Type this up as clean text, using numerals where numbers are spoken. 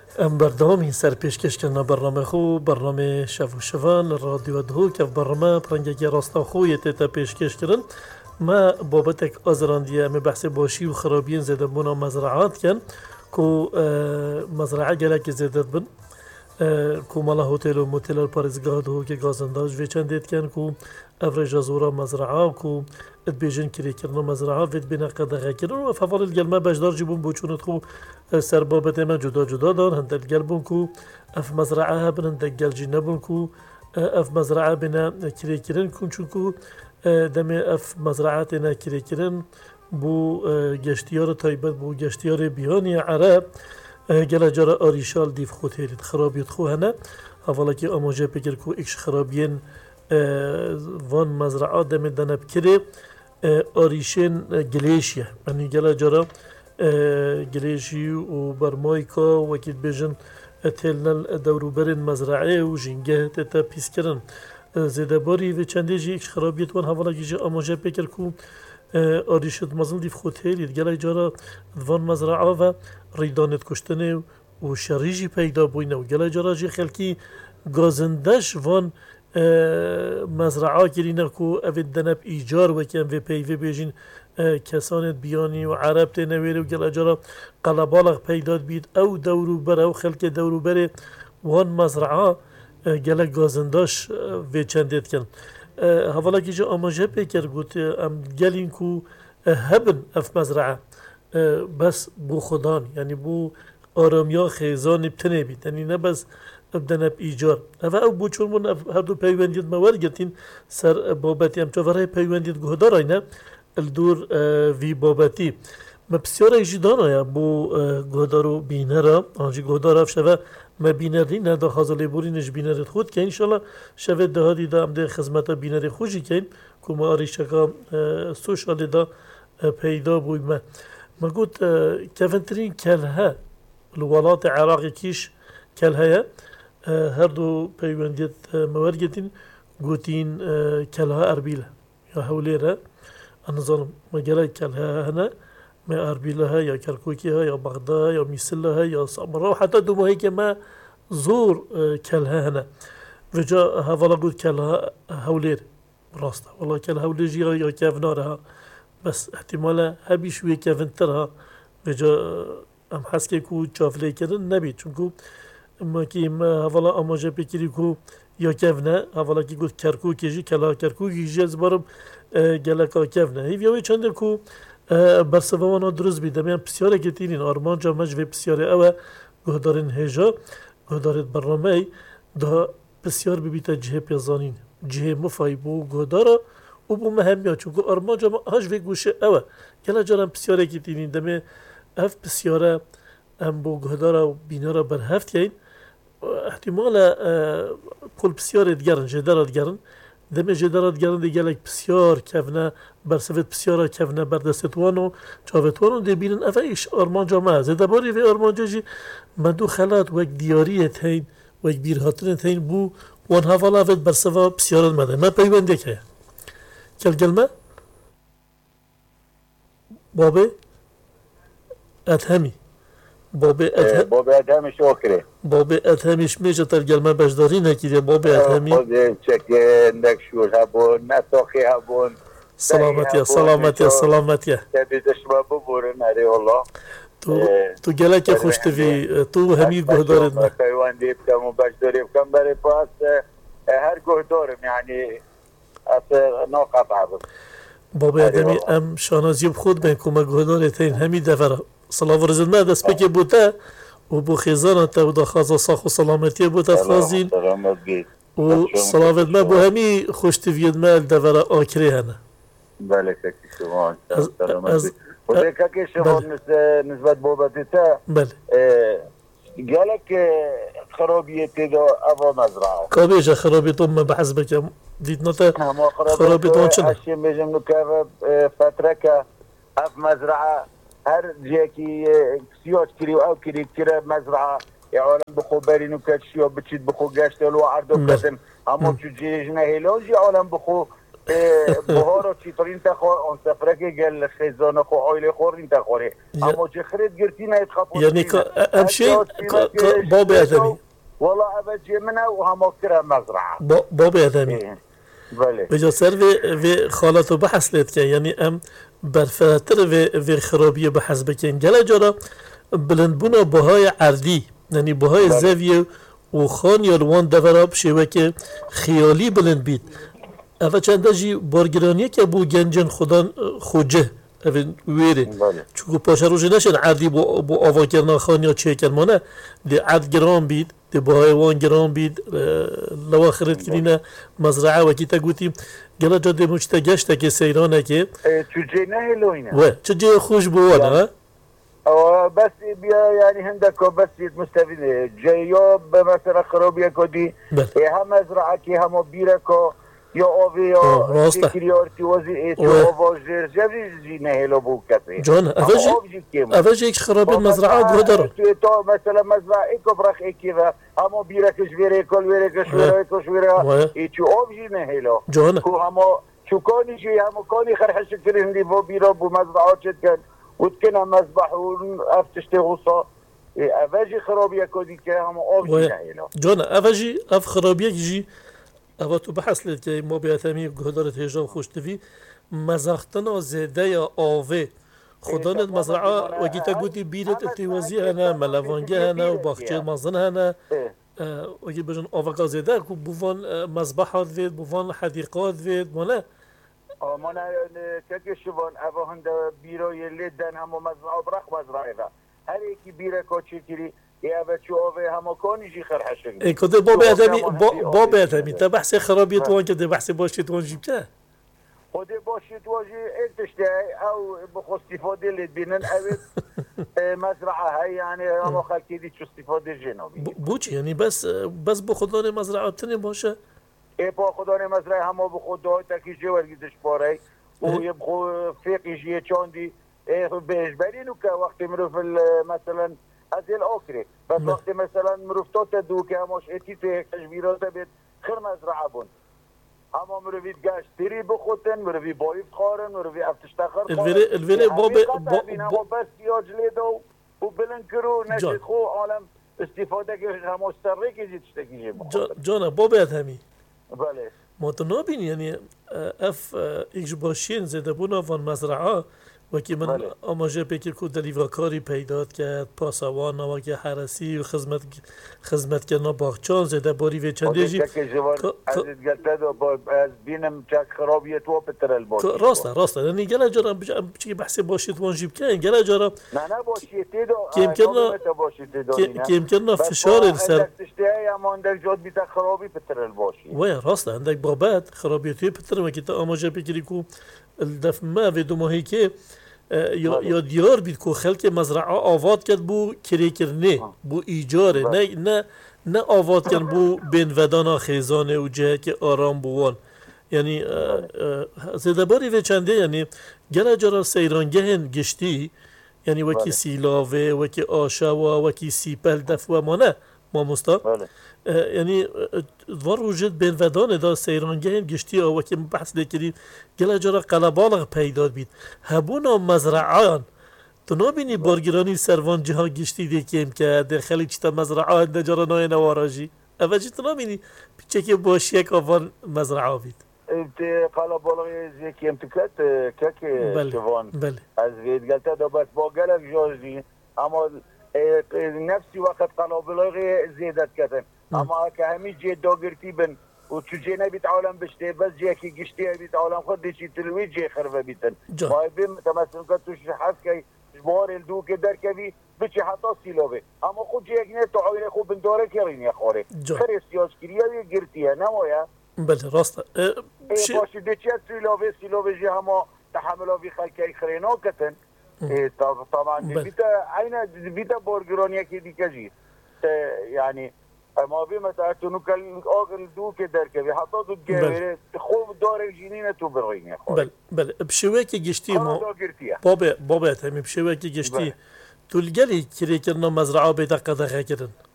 ام بردوامی سر پیشکش کردن برنامه خو برنامه شف و شوان رادیو دهو که برنامه پرنگی راستا خوی تا پیشکش کردن ما بابتک آزراندیه ام بحث باشی و خرابین زده بونا مزرعات کن کو مزرعه گلک زده بن کو مالا هتل و موتل پارزگاه دهو که گازنداج و چندید کن کو افرج زورا مزرعه کو ادبیجن کری کردن مزرعه وید بنا قدغه کردن و فوال الگلمه بجدار جیبون بوچونت خو سر بابت ما جدا جدا دار هند الگلبون کو اف مزرعه بن هند الگل جنبون کو اف مزرعه بنا کری کردن کن چون کو دم اف مزرعاتنا کری کردن بو گشتیار تایبت بو گشتیار بیانی عرب گله جرا آریشال دیف خود هرید خرابیت خو هنه حوالا که آموزه بگر کو ایکش خرابین وان مزرعات دم دنب کری آریشن گلیشیه یعنی گله جرا گلیشی و برمایکا وکیل بیجن تلنل دوروبرین مزرعه و جنگه تا پیس کردن زده باری و چنده جی ایکش خرابیت وان حوالا که جی آموزه بگر کو آریشت مزن دیف خود هرید گله جرا وان مزرعه و ریدانت کشتنه و شریجی پیدا بوینه و گله جرا جی خلکی گازندش وان مزرعه کرینه کو اوید دنب ایجار و کم و پیوه بیجین کسانت بیانی و عرب تنویره و گله جرا قلبالغ پیداد بید او دورو بره و خلک دورو بره وان مزرعه گله گازنداش و چندید کن حوالا که جا آماجه پیکر گوت ام گلین کو هبن اف مزرعه بس بو خدان یعنی بو آرامیا خیزان ابتنه بید یعنی نه بس ابدن اب ایجار او بو چون من هر دو پیوندید مورگتین سر بابتی هم چواره پیوندید گهدار اینه الدور وی بابتی ما بسیار ایجدان آیا بو گهدارو بینه را آنجی گهدار اف شوه ما بینر نه دا خازالی بورینش بینرت خود که انشالله شوه دهادی دا هم ده خدمت بینر خوشی که که ما آریشکا سوشالی دا پیدا بوی ما قلت كافنترين كالها الولات عراقي كيش كالها هردو بيونديت مورجتين قوتين كالها أربيلة يا هوليرا النظام مجال كالها هنا ما أربيلها يا كركوكيها يا بغداد يا ميسلها يا سامراء وحتى دوما هيك ما زور كالها هنا وجا هذا قلت كالها هولير راستا والله كالها هوليجيها يا كافنارها بس احتمالا هبی شوی کافنترها به جا ام حسکه کو چافله کردن نبید چون کو اما که ما حوالا آماجه بکری کو یا کفنه حوالا که گفت کرکو کجی کلا کرکو کجی از بارم گلکا کفنه هیوی چندر کو برسوانا درست بیدم یعنی بسیاره گتینین آرمان جا مجوی بسیاره اوه گهدارین هجا گهدارت برنامه دا بسیار ببیتا جه پیزانین جه مفای بو گهدارا و بو مهمیه چون که آرمان جا هاش وی گوشه اوه گله جارم بسیاره گتینین دمه اف بسیاره ام بو گهدارا و بینارا بر هفت یین احتمالا کل بسیاره دگرن جدارا دگرن دمه جدارا دگرن دیگه بسیار کفنه برسفت بسیاره کفنه بردستوانو چاوتوانو دی بینن اف ایش آرمان جا مه زده باری وی آرمان جا جی مدو خلات وک دیاریت هین وک بیرهاترت هین بو وان حوالا وید برسفا بسیاره مده ما پیونده که کل گلمه بابه اتهمی بابه اتهمی شکره بابه اتهمیش میشه تر گلمه بجداری نکیده بابه اتهمی خود چکه نکشور هبون نساخی هبون سلامتی تبیزش ما ببورن اری الله تو گله که خوش توی تو همی گهدارت ما پیوندی بکم و بجداری بکم برای پاس هر گهدارم یعنی ناقب هبون بابه اتهمی ام شانازیب خود بین کمک گهدارت این همی دفره صلاة ورزد ما دست بکی بوده و بو خیزان تا و داخوازا ساخ و سلامتی بوده خوازین و صلاة ورزد ما بو همی خوشتوید ما الدوره آکره هنه بله که شما سلامتی و دیگه که شما نسبت بابتی تا بله گلک خرابیتی دا اوا مزرعه کابیجا خرابیتون من بحث بکم دیدنا تا خرابیتون چنه اشیم بجم نکر فتره که اف مزرعه هر جاكي سيوت كري او كري كرا مزرعه يعلم بخو بارينو كاتشيو بتشيد بخو قاشتلو عرضو كاتن امو تجيجنا هيلوجي يعلم بخو بهارو چطورین تخور اون سفره که گل خیزان خو آیل خورین تخوره اما چه خرید گرتی نید خفوش یعنی امشي باب ادمي والله ابجي منها وهم كره مزرعه باب ادمي بله بجا سر و خالاتو بحث لید که یعنی ام برفراتر و خرابی بحث بکن گله جارا بلند بونا بهای عردی یعنی بهای زویه و خان یا روان دورا بشه که خیالی بلند بید اوه چنده جی بارگرانیه که بو گنجن خودان خوجه اوه ویره چونکو پاشه روژه نشن عردی بو آوا کرنا خان یا چه کرمانه دی عرد گرام بید دی بهای وان گرام بید لوا خرید کنینه مزرعه وکی تا گوتیم گله جا دی مجتا گشتا که سیرانه که چو جه نه هلوینه و چه جه خوش بوانه بس بیا يعني هندك بس مستفيد جايو مثلا خرابيه كودي هم مزرعه كي هم بيركو يا اوفيو سكريورتي وزي تو اوفوجر جابي نهلو بو كافي جون افاجي خرابي المزرعه غدر تو مثلا مزرعه ايكو برخ ايكيفا هم بيرك جويري كل ويرك شويرا ايتو اوفجي نهلو جون كو هم شو كوني جي هم كوني خرحش كرين دي بو بيرو بو مزرعه كان وتكنا مذبح وافتشتي غصة افاجي خرابيه كودي كهم اوفجي نهلو جون افاجي اف خرابيه جي اوا تو بحث لید که ما به اتمی گهدارت هجان خوشتوی مزاختنا زده یا آوه خدانت مزرعه و گیتا گوتی بیرت اتوازی هنه ملوانگه هنه و باخچه مازن هنه و گی بجن آوکا زده که بوان مذبحات وید بوان حدیقات وید مانه مانه که شوان اوا هنده بیروی لیدن همو مزرعه برخ مزرعه ده هر ایکی بیره کوچی کری يا بتشوفي هم كوني جي خرحشك اي كنت باب ادمي تا بحث خرابيت وان كده بحث باشيت وان جبته خدي باشيت واجي تشتهي او بخص استفاده اللي بينن او مزرعه هاي يعني هم خلكي دي استفاده جنوبي بوچ يعني بس بخدان مزرعه تني باشه اي بخدان مزرعه هم بخدای تاكي جوال گیدش باري و يبخو فيقي جي چوندي بيجبرينو كوقت مرو في مثلا از الاخره بس وقت مثلا مروفتات دوكي هماش اتيته تجبيرات بيت خير مزرعه بون اما مروفيت گاش تري بخوتن مروفي بايف خارن مروفي افتشتخر الفيلي باب بس ياج ليدو وبلنكرو نشد خو عالم استفاده که هماش سره که جيتشتكي جانا بابت همي بله ما تنابين يعني اف ايش باشين زده بونا وان مزرعه وکی من آماجه بکر که دلیوراکاری پیداد کرد پاسوان نواکی حرسی و خدمت کردن باغچان زده باری و چنده جی از بینم چک خرابیت و پترل باشی راسته یعنی گله جارم بچه بحثی باشید وان جیب کن گله جارم نه باشید تیدو که امکننا فشار سر تشتهی اما اندک جاد بیتا خرابی پترل باشی وای راسته اندک بابت خرابیتی پترل و که تا آماجه بکری که الدف ما و دو ماهی که یا دیار بید که خلق مزرعه آواد کرد بو کری کرنه بو ایجاره نه آواد کرد بو بین ودانا خیزانه و جه که آرام بوان یعنی زده باری و چنده یعنی گره جارا سیرانگه هن گشتی یعنی وکی سیلاوه وکی آشوا وکی سیپل دفوه مانه ما مستا یعنی دوار وجود بین ودانه دا سیرانگه هم گشتی آوا که بحث لیکریم گله جارا قلبالغ پیداد بید هبونا مزرعان تو نابینی بارگرانی سروان جها گشتی دیکیم که در خلیج چتا مزرعان در جارا نای نواراجی اوه جی تو نابینی پیچه که باش یک آوان مزرعا بید قلبالغ زیکیم تکت که شوان از وید گلتا دا بس با گلک جاجی اما نفسی وقت قلبالغ زیدت کتن اما که همین جه داگرتی بن و تو جه نبید عالم بشته بس جه که گشتی بید عالم خود دیشی تلوی جه خربه بیتن ما بیم تمثل که توش حس که جبار الدو که در کبی بچه حتی سیلوه اما خود جه اکنه تو عویل خوب بنداره کرین یا خواره خیر سیاس کریه و گرتیه نمایا بله راسته باشی دیچه سیلوه جه همه تحملاوی خلکه خرینا کتن طبعا بیتا بارگرانیه که دیگه جی يعني ما بي مثلا تنوكل اغل دوك دركبي حطوا الجيري خوب دور الجنينه تو برين يا اخوي بل بشويكي جشتي بابا تمام بشويكي جشتي تلقلي كري كرنا مزرعه بدقه دقه كرن